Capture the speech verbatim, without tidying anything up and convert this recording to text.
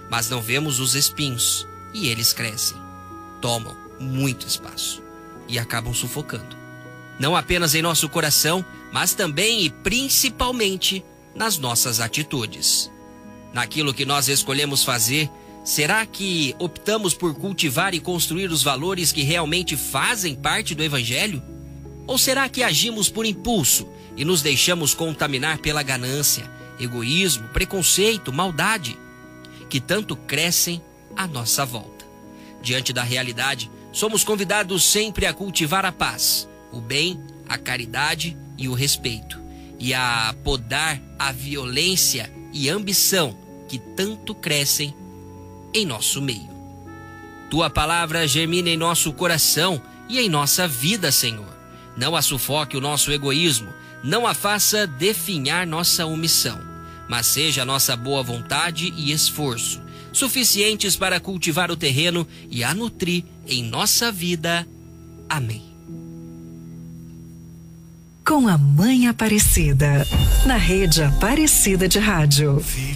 mas não vemos os espinhos e eles crescem, tomam muito espaço e acabam sufocando. Não apenas em nosso coração, mas também e principalmente nas nossas atitudes. Naquilo que nós escolhemos fazer, será que optamos por cultivar e construir os valores que realmente fazem parte do Evangelho? Ou será que agimos por impulso e nos deixamos contaminar pela ganância, egoísmo, preconceito, maldade, que tanto crescem à nossa volta? Diante da realidade, somos convidados sempre a cultivar a paz, o bem, a caridade e o respeito, e a podar a violência e ambição que tanto crescem em nosso meio. Tua palavra germina em nosso coração e em nossa vida, Senhor. Não a sufoque o nosso egoísmo, não a faça definhar nossa omissão, mas seja a nossa boa vontade e esforço suficientes para cultivar o terreno e a nutrir em nossa vida. Amém. Com a Mãe Aparecida, na Rede Aparecida de Rádio.